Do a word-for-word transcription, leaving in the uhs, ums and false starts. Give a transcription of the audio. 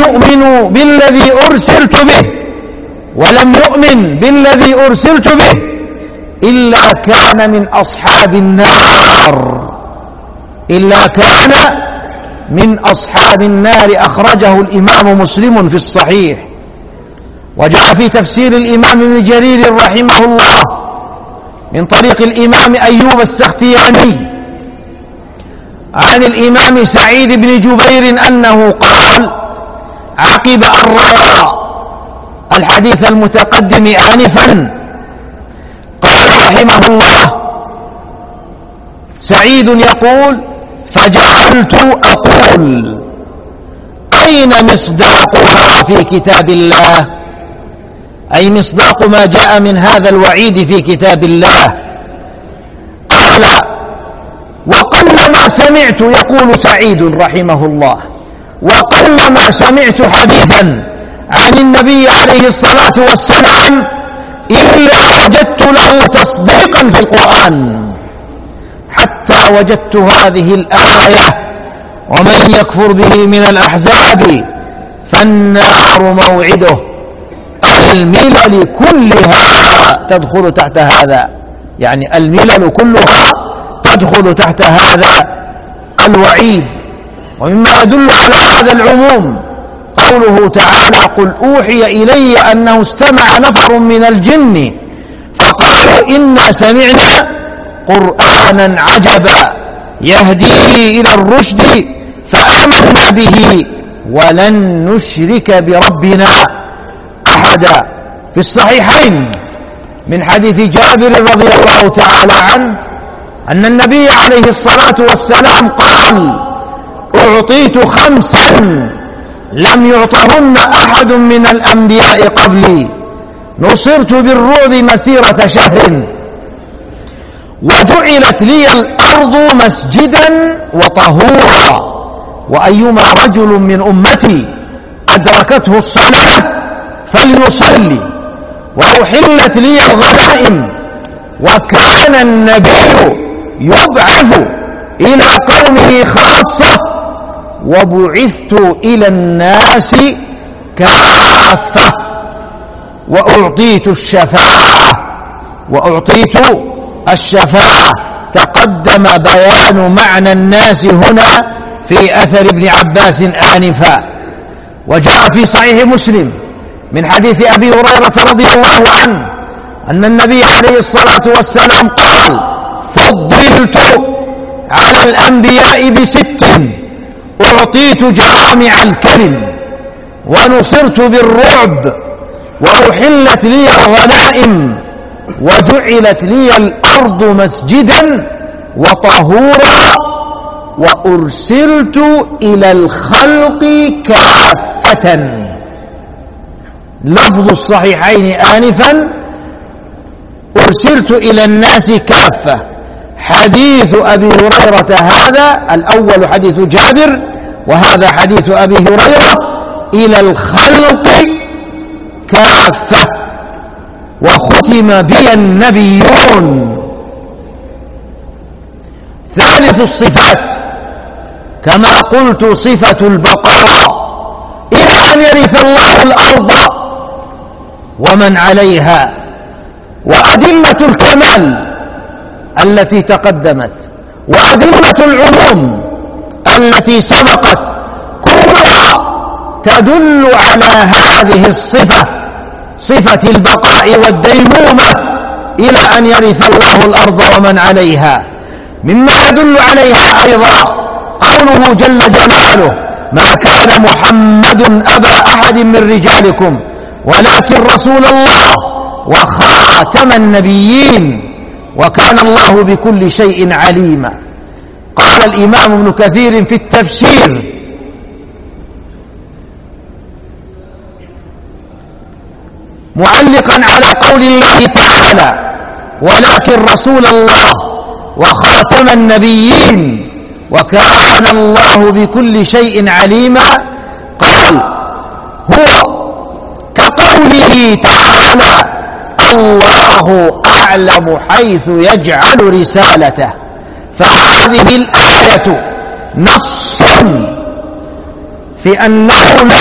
يؤمن بالذي أرسلت به ولم يؤمن بالذي أرسلت به إلا كان من أصحاب النار إلا كان من أصحاب النار. أخرجه الإمام مسلم في الصحيح. وجاء في تفسير الإمام ابن جرير رحمه الله من طريق الإمام أيوب السختياني عن الإمام سعيد بن جبير أنه قال عقب أن روى الحديث المتقدم آنفا قال رحمه الله سعيد يقول فجعلت أقول أين مصداقها في كتاب الله، أي مصداق ما جاء من هذا الوعيد في كتاب الله. قال وقلما سمعت، يقول سعيد رحمه الله، وقلما سمعت حديثا عن النبي عليه الصلاة والسلام إلا وجدت له تصديقا في القرآن، حتى وجدت هذه الآية ومن يكفر به من الأحزاب فالنار موعده. الملل كلها تدخل تحت هذا، يعني الملل كلها تدخل تحت هذا الوعيد. ومما يدل على هذا العموم قوله تعالى قل أوحي إلي أنه استمع نفر من الجن فقالوا إنا سمعنا قرآنا عجبا يهدي إلى الرشد فآمنا به ولن نشرك بربنا أحدا. في الصحيحين من حديث جابر رضي الله تعالى عنه أن النبي عليه الصلاة والسلام قال أعطيت خمسا لم يعطهن أحد من الأنبياء قبلي، نصرت بالرعب مسيرة شهر، وجعلت لي الأرض مسجدا وطهورا، وأيما رجل من أمتي أدركته الصلاة فليصلي، وأحلت لي الغنائم، وكان النبي يبعث إلى قومه خاصة وبعثت إلى الناس كافة، وأعطيت الشفاعة وأعطيت الشفاعة. تقدم بيان معنى الناس هنا في أثر ابن عباس آنفا. وجاء في صحيح مسلم من حديث أبي هريرة رضي الله عنه أن النبي عليه الصلاة والسلام قال فضلت على الأنبياء بست، أعطيت جوامع الكلم، ونصرت بالرعب، وأحلت لي الغنائم، وجعلت لي الأرض مسجدا وطهورا، وأرسلت إلى الخلق كافة. لفظ الصحيحين آنفا أرسلت إلى الناس كافة. حديث أبي هريرة هذا الأول حديث جابر، وهذا حديث أبي هريرة إلى الخلق كافة. وختم بي النبيون. ثالث الصفات كما قلت صفة البقاء إلى أن يرث الله الأرض ومن عليها. وأدلة الكمال التي تقدمت وأدلة العموم التي سبقت كلها تدل على هذه الصفة، صفة البقاء والديمومة إلى أن يرث الله الأرض ومن عليها. مما يدل عليها أيضا قوله جل جلاله ما كان محمد أبا أحد من رجالكم ولكن رسول الله وخاتم النبيين وكان الله بكل شيء عليما. قال الإمام ابن كثير في التفسير معلقا على قول الله تعالى ولكن رسول الله وخاتم النبيين وكان الله بكل شيء عليما، قال هو كقوله تعالى الله أعلم حيث يجعل رسالته. فهذه الآية نص في أنه لا